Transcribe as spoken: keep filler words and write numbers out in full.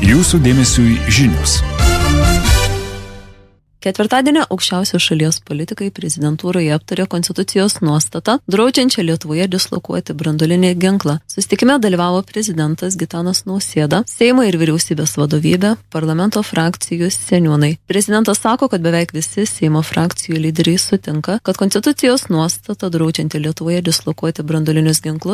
Jūsų dėmesiui žinios. Ketvirtadienį aukščiausios šalies politikai prezidentūroje aptarė konstitucijos nuostatą, draudžiančią Lietuvoje dislokuoti branduolinį ginklą. Susitikime dalyvavo prezidentas Gitanas Nausėda, Seimo ir vyriausybės vadovybė, parlamento frakcijų seniūnai. Prezidentas sako, kad beveik visi Seimo frakcijų lyderiai sutinka, kad konstitucijos nuostata draudžianti Lietuvoje dislokuoti branduolinius ginklus